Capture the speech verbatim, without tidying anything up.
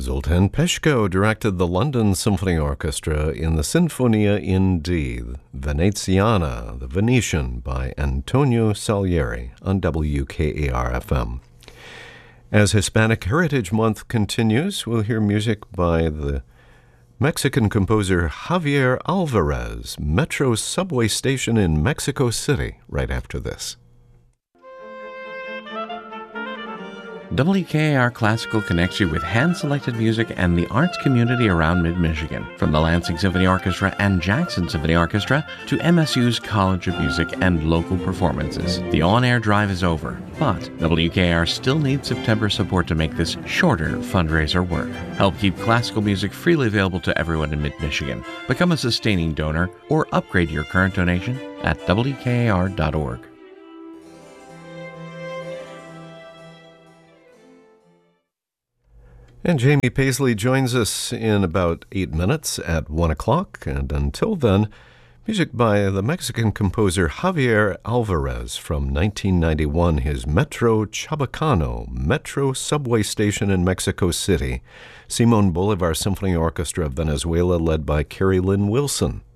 Zoltan Peshko directed the London Symphony Orchestra in the Sinfonia in D, Veneziana, the Venetian, by Antonio Salieri on W K A R F M. As Hispanic Heritage Month continues, we'll hear music by the Mexican composer Javier Alvarez, Metro Subway Station in Mexico City, right after this. W K A R Classical connects you with hand-selected music and the arts community around mid-Michigan. From the Lansing Symphony Orchestra and Jackson Symphony Orchestra to M S U's College of Music and local performances. The on-air drive is over, but W K A R still needs September support to make this shorter fundraiser work. Help keep classical music freely available to everyone in mid-Michigan. Become a sustaining donor or upgrade your current donation at W K A R dot org. And Jamie Paisley joins us in about eight minutes at one o'clock. And until then, music by the Mexican composer Javier Alvarez from nineteen ninety-one, his Metro Chabacano, Metro Subway Station in Mexico City, Simon Bolivar Symphony Orchestra of Venezuela led by Carrie Lynn Wilson.